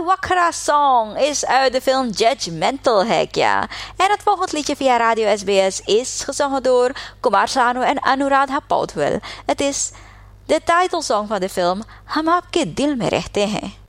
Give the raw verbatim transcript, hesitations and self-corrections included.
Wakra Song is uit de film Judgmental Hekja. En het volgende liedje via Radio S B S is gezongen door Kumar Sanu en Anuradha Paudwal. Het is de titelsong van de film Hum Aapke Dil Mein Rehte Hain.